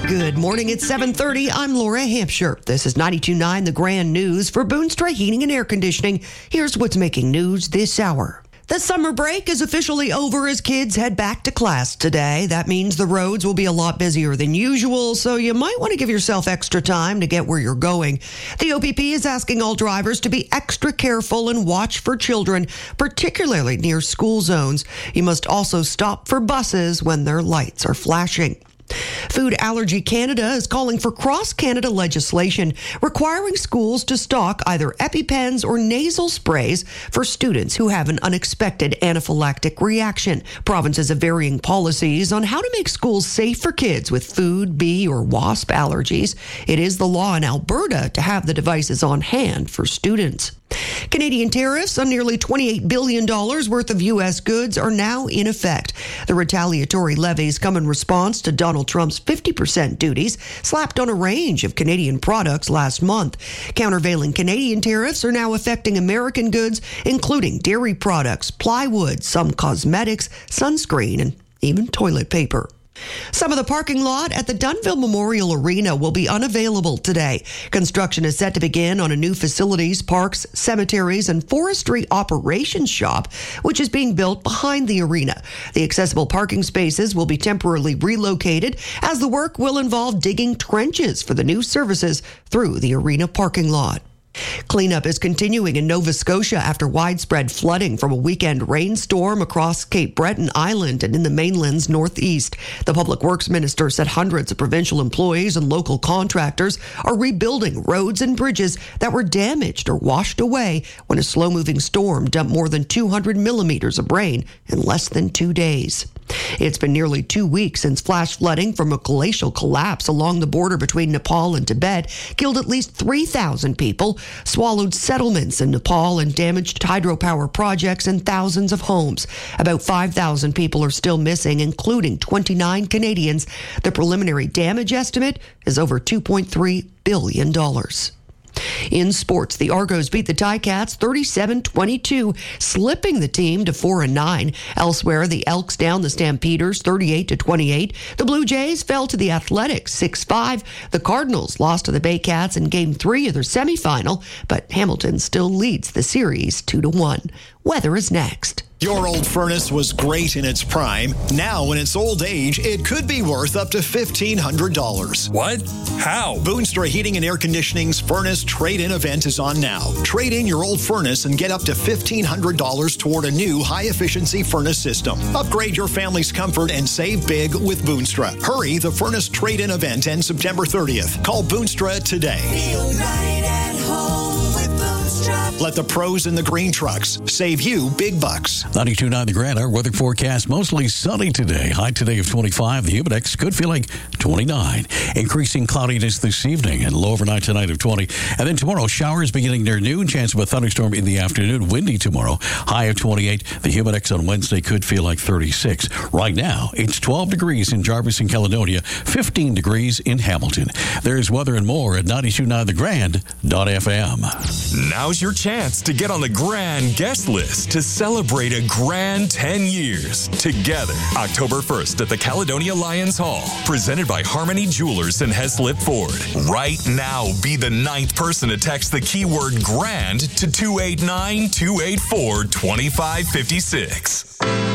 Good morning. It's 7:30. I'm Laura Hampshire. This is 92.9 The Grand News for Boonstra Heating and Air Conditioning. Here's what's making news this hour. The summer break is officially over as kids head back to class today. That means the roads will be a lot busier than usual, so you might want to give yourself extra time to get where you're going. The OPP is asking all drivers to be extra careful and watch for children, particularly near school zones. You must also stop for buses when their lights are flashing. Food Allergy Canada is calling for cross-Canada legislation requiring schools to stock either EpiPens or nasal sprays for students who have an unexpected anaphylactic reaction. Provinces have varying policies on how to make schools safe for kids with food, bee, or wasp allergies. It is the law in Alberta to have the devices on hand for students. Canadian tariffs on nearly $28 billion worth of U.S. goods are now in effect. The retaliatory levies come in response to Donald Trump's 50% duties slapped on a range of Canadian products last month. Countervailing Canadian tariffs are now affecting American goods, including dairy products, plywood, some cosmetics, sunscreen, and even toilet paper. Some of the parking lot at the Dunnville Memorial Arena will be unavailable today. Construction is set to begin on a new facilities, parks, cemeteries, and forestry operations shop, which is being built behind the arena. The accessible parking spaces will be temporarily relocated as the work will involve digging trenches for the new services through the arena parking lot. Cleanup is continuing in Nova Scotia after widespread flooding from a weekend rainstorm across Cape Breton Island and in the mainland's northeast. The Public Works Minister said hundreds of provincial employees and local contractors are rebuilding roads and bridges that were damaged or washed away when a slow-moving storm dumped more than 200 millimeters of rain in less than 2 days. It's been nearly 2 weeks since flash flooding from a glacial collapse along the border between Nepal and Tibet killed at least 3,000 people, swallowed settlements in Nepal, and damaged hydropower projects and thousands of homes. About 5,000 people are still missing, including 29 Canadians. The preliminary damage estimate is over $2.3 billion. In sports, the Argos beat the Ticats 37-22, slipping the team to 4-9. Elsewhere, the Elks down the Stampeders 38-28. The Blue Jays fell to the Athletics 6-5. The Cardinals lost to the Baycats in Game 3 of their semifinal, but Hamilton still leads the series 2-1. Weather is next. Your old furnace was great in its prime. Now, in its old age, it could be worth up to $1,500. What? How? Boonstra Heating and Air Conditioning's Furnace Trade-In event is on now. Trade in your old furnace and get up to $1,500 toward a new high-efficiency furnace system. Upgrade your family's comfort and save big with Boonstra. Hurry, the Furnace Trade-In event ends September 30th. Call Boonstra today. Feel right at home with Boonstra. Let the pros in the green trucks save you big bucks. 92.9 The Grand, our weather forecast, mostly sunny today. High today of 25. The humidex could feel like 29. Increasing cloudiness this evening and low overnight tonight of 20. And then tomorrow, showers beginning near noon. Chance of a thunderstorm in the afternoon. Windy tomorrow. High of 28. The humidex on Wednesday could feel like 36. Right now, it's 12 degrees in Jarvis and Caledonia. 15 degrees in Hamilton. There's weather and more at 92.9thegrand.fm. Now's your chance to get on the Grand guest list to celebrate a grand 10 years together. October 1st at the Caledonia Lions Hall. Presented by Harmony Jewelers and Heslip Ford. Right now, be the 9th person to text the keyword GRAND to 289-284-2556.